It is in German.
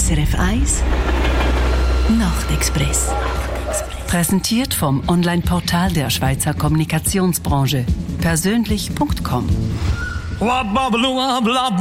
SRF 1 Nachtexpress. Präsentiert vom Online-Portal der Schweizer Kommunikationsbranche. Persönlich.com